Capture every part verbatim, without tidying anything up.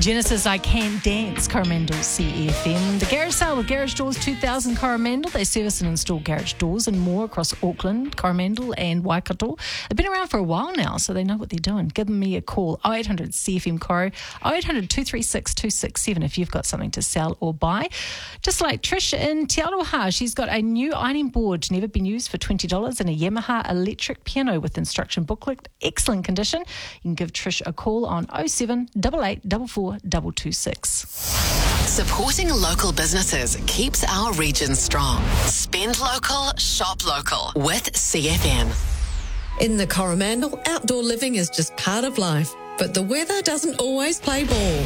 Genesis, I Can't Dance, Coromandel C F M. The Garage Sale with Garage Doors two thousand Coromandel. They service and install garage doors and more across Auckland, Coromandel and Waikato. They've been around for a while now, so they know what they're doing. Give me a call, oh eight hundred C F M Coro, oh eight hundred two three six two six seven if you've got something to sell or buy. Just like Trish in Te Aroha, she's got a new ironing board, never been used, for twenty dollars, and a Yamaha electric piano with instruction booklet. Excellent condition. You can give Trish a call on oh seven eight eight four four two two six. Supporting local businesses keeps our region strong. Spend local, shop local with C F M. In the Coromandel, outdoor living is just part of life, but the weather doesn't always play ball.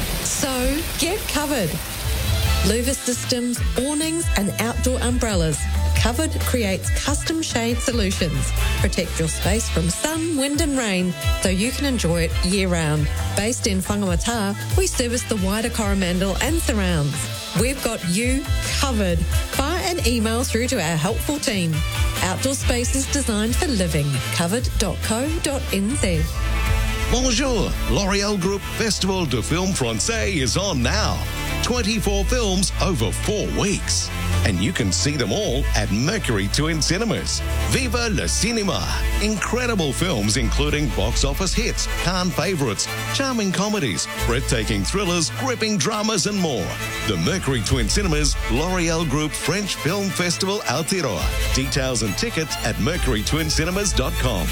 So get covered. Louver systems, awnings and outdoor umbrellas. Covered creates custom shade solutions. Protect your space from sun, wind and rain so you can enjoy it year round. Based in Whangamata, we service the wider Coromandel and surrounds. We've got you covered. Fire an email through to our helpful team. Outdoor spaces designed for living. covered dot co dot n z. Bonjour! L'Oreal Group Festival de Film Francais is on now. twenty-four films over four weeks. And you can see them all at Mercury Twin Cinemas. Viva le Cinema! Incredible films including box office hits, Cannes favourites, charming comedies, breathtaking thrillers, gripping dramas and more. The Mercury Twin Cinemas L'Oreal Group French Film Festival Aotearoa. Details and tickets at mercury twin cinemas dot com.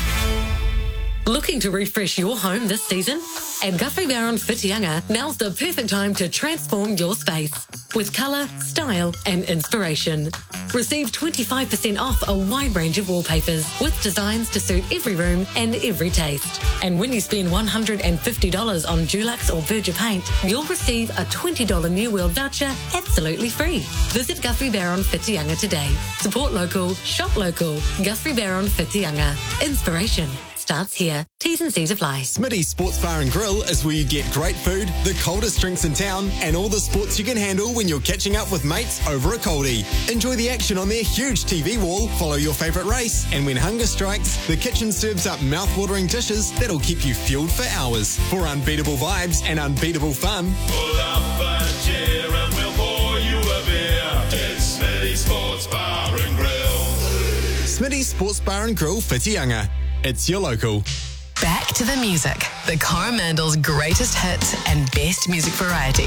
Looking to refresh your home this season? At Guthrie Barron Whitianga, now's the perfect time to transform your space with colour, style and inspiration. Receive twenty-five percent off a wide range of wallpapers with designs to suit every room and every taste. And when you spend one hundred fifty dollars on Dulux or Berger paint, you'll receive a twenty dollars New World voucher absolutely free. Visit Guthrie Barron Whitianga today. Support local, shop local. Guthrie Barron Whitianga. Inspiration starts here. T's and C's apply. Smitty's Sports Bar and Grill is where you get great food, the coldest drinks in town, and all the sports you can handle when you're catching up with mates over a coldie. Enjoy the action on their huge T V wall, follow your favourite race, and when hunger strikes, the kitchen serves up mouth-watering dishes that'll keep you fueled for hours. For unbeatable vibes and unbeatable fun, pull up a chair and we'll pour you a beer. It's Smitty's Sports Bar and Grill. Smitty's Sports Bar and Grill, Whitianga. It's your local. Back to the music. The Coromandel's greatest hits and best music variety.